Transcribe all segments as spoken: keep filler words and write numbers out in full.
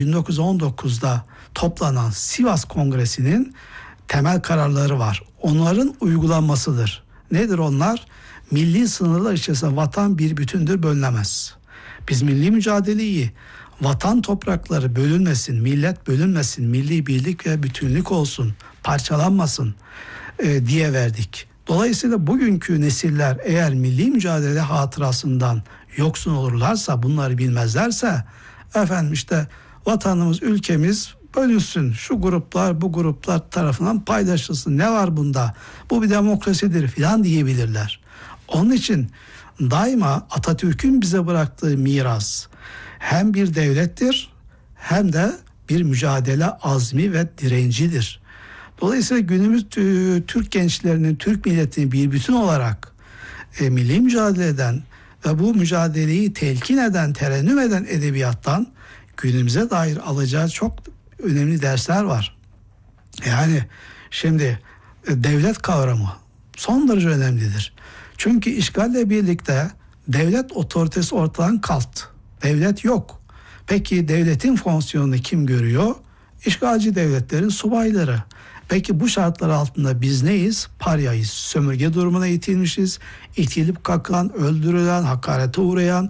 bin dokuz yüz on dokuzda toplanan Sivas Kongresi'nin temel kararları var. Onların uygulanmasıdır. Nedir onlar? Milli sınırlar içerisinde vatan bir bütündür, bölünemez. Biz milli mücadeleyi vatan toprakları bölünmesin, millet bölünmesin, milli birlik ve bütünlük olsun, parçalanmasın e, diye verdik. Dolayısıyla bugünkü nesiller eğer milli mücadele hatırasından yoksun olurlarsa, bunları bilmezlerse, efendim işte vatanımız, ülkemiz bölünsün, şu gruplar bu gruplar tarafından paylaşılsın, ne var bunda, bu bir demokrasidir filan diyebilirler. Onun için daima Atatürk'ün bize bıraktığı miras hem bir devlettir hem de bir mücadele azmi ve direncidir. Dolayısıyla günümüz Türk gençlerinin, Türk milletinin bir bütün olarak e, milli mücadele eden ve bu mücadeleyi telkin eden, terennüm eden edebiyattan günümüze dair alacağı çok önemli dersler var. Yani şimdi e, devlet kavramı son derece önemlidir. Çünkü işgalle birlikte devlet otoritesi ortadan kalktı. Devlet yok. Peki devletin fonksiyonunu kim görüyor? İşgalci devletlerin subayları. Peki bu şartlar altında biz neyiz? Paryayız. Sömürge durumuna itilmişiz. İtilip kakılan, öldürülen, hakarete uğrayan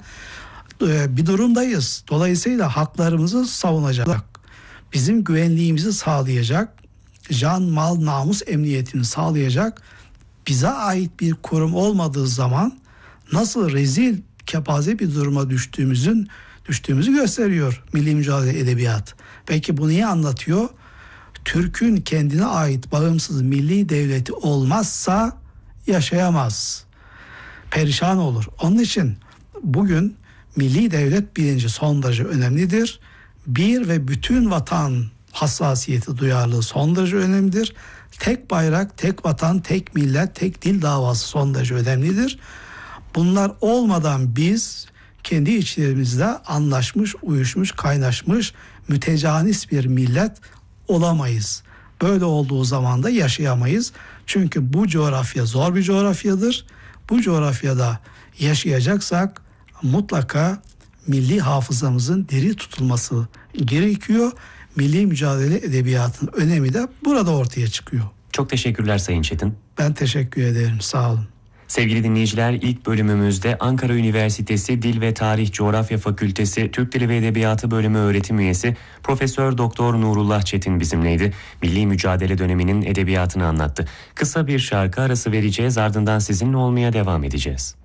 e, bir durumdayız. Dolayısıyla haklarımızı savunacak, bizim güvenliğimizi sağlayacak, can, mal, namus emniyetini sağlayacak bize ait bir kurum olmadığı zaman nasıl rezil, kepaze bir duruma düştüğümüzün düştüğümüzü gösteriyor milli mücadele edebiyat. Peki bu niye anlatıyor? Türk'ün kendine ait bağımsız milli devleti olmazsa yaşayamaz. Perişan olur. Onun için bugün milli devlet bilinci son derece önemlidir. Bir ve bütün vatan hassasiyeti, duyarlılığı son derece önemlidir. Tek bayrak, tek vatan, tek millet, tek dil davası son derece önemlidir. Bunlar olmadan biz kendi içlerimizde anlaşmış, uyuşmuş, kaynaşmış, mütecanis bir millet olamayız. Böyle olduğu zaman da yaşayamayız. Çünkü bu coğrafya zor bir coğrafyadır. Bu coğrafyada yaşayacaksak mutlaka milli hafızamızın diri tutulması gerekiyor. Milli mücadele edebiyatının önemi de burada ortaya çıkıyor. Çok teşekkürler Sayın Çetin. Ben teşekkür ederim. Sağ olun. Sevgili dinleyiciler, ilk bölümümüzde Ankara Üniversitesi Dil ve Tarih Coğrafya Fakültesi Türk Dili ve Edebiyatı Bölümü öğretim üyesi Profesör Doktor Nurullah Çetin bizimleydi. Milli mücadele döneminin edebiyatını anlattı. Kısa bir şarkı arası vereceğiz, ardından sizinle olmaya devam edeceğiz.